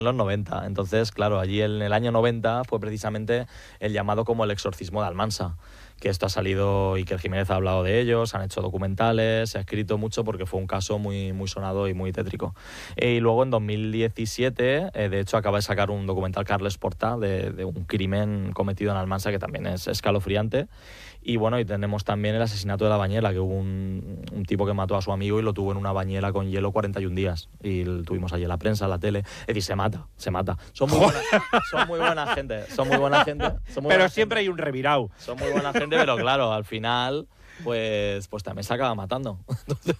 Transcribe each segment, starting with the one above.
los 90. Entonces, claro, allí en el año 90 fue precisamente el llamado como el exorcismo de Almansa, que esto ha salido, Iker Jiménez ha hablado de ello, se han hecho documentales, se ha escrito mucho porque fue un caso muy, muy sonado y muy tétrico. Y luego en 2017, de hecho, acaba de sacar un documental Carles Porta de un crimen cometido en Almansa que también es escalofriante. Y bueno, y tenemos también el asesinato de la bañera, que hubo un tipo que mató a su amigo y lo tuvo en una bañera con hielo 41 días. Y lo tuvimos allí en la prensa, en la tele. Es decir, se mata. Son muy buena gente. Pero siempre hay un revirao. Son muy buena gente, pero claro, al final, pues también se acaba matando. Entonces...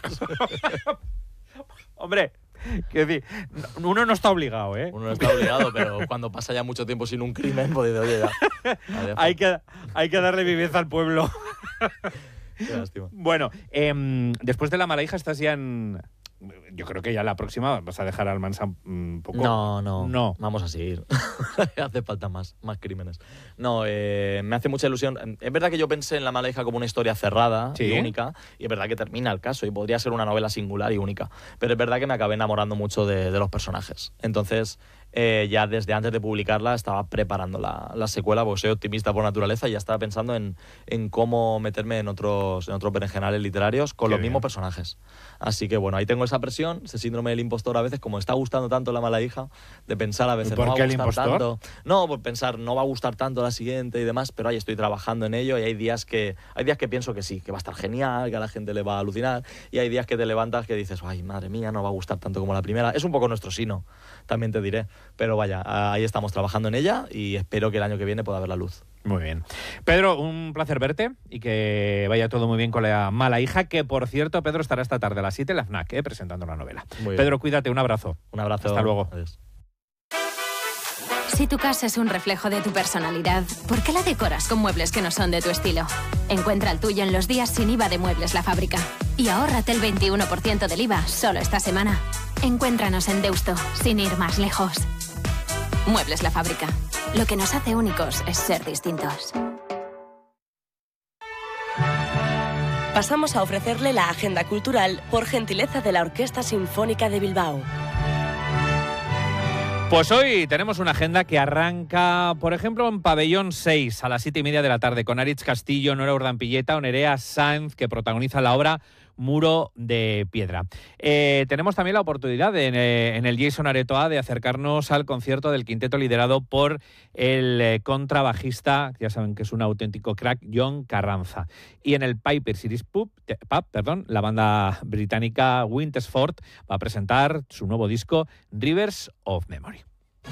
Hombre, quiero decir, uno no está obligado, ¿eh? Uno no está obligado, pero cuando pasa ya mucho tiempo sin un crimen, pues oye, ya. Hay que darle viveza al pueblo. Qué lástima. Bueno, después de La Mala Hija estás ya en... Yo creo que ya la próxima vas a dejar a Almansa un poco... No. Vamos a seguir. Hace falta más crímenes. No, me hace mucha ilusión. Es verdad que yo pensé en La Mala Hija como una historia cerrada y única, y es verdad que termina el caso y podría ser una novela singular y única. Pero es verdad que me acabé enamorando mucho de los personajes. Entonces... ya desde antes de publicarla estaba preparando la secuela, porque soy optimista por naturaleza y ya estaba pensando en cómo meterme en otros berenjenales literarios con los mismos personajes. Así que bueno, ahí tengo esa presión, ese síndrome del impostor a veces, como está gustando tanto La Mala Hija, de pensar a veces no va a gustar tanto. No, por pensar no va a gustar tanto la siguiente y demás, pero ahí estoy trabajando en ello y hay días que pienso que sí, que va a estar genial, que a la gente le va a alucinar, y hay días que te levantas que dices, ay, madre mía, no va a gustar tanto como la primera. Es un poco nuestro sino, también te diré. Pero vaya, ahí estamos trabajando en ella y espero que el año que viene pueda ver la luz. Muy bien. Pedro, un placer verte y que vaya todo muy bien con La Mala Hija, que por cierto, Pedro estará esta tarde a las 7 en la FNAC, presentando la novela. Pedro, cuídate, un abrazo. Un abrazo. Hasta luego. Adiós. Si tu casa es un reflejo de tu personalidad, ¿por qué la decoras con muebles que no son de tu estilo? Encuentra el tuyo en los días sin IVA de Muebles La Fábrica. Y ahórrate el 21% del IVA solo esta semana. Encuéntranos en Deusto, sin ir más lejos. Muebles La Fábrica. Lo que nos hace únicos es ser distintos. Pasamos a ofrecerle la agenda cultural por gentileza de la Orquesta Sinfónica de Bilbao. Pues hoy tenemos una agenda que arranca, por ejemplo, en Pabellón 6 a las 7:30 de la tarde con Aritz Castillo, Nora Urdampilleta o Nerea Sanz, que protagoniza la obra Muro de Piedra. Tenemos también la oportunidad en el Jason Aretoa de acercarnos al concierto del quinteto liderado por el contrabajista, ya saben que es un auténtico crack, John Carranza. Y en el Piper Series Pub, la banda británica Wintersford va a presentar su nuevo disco Rivers of Memory.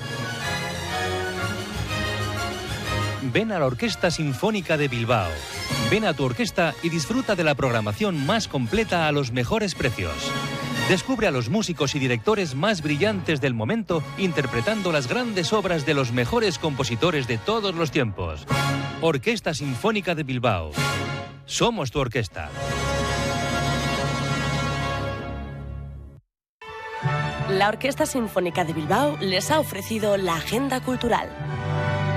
Ven a la Orquesta Sinfónica de Bilbao. Ven a tu orquesta y disfruta de la programación más completa a los mejores precios. Descubre a los músicos y directores más brillantes del momento interpretando las grandes obras de los mejores compositores de todos los tiempos. Orquesta Sinfónica de Bilbao. Somos tu orquesta. La Orquesta Sinfónica de Bilbao les ha ofrecido la agenda cultural.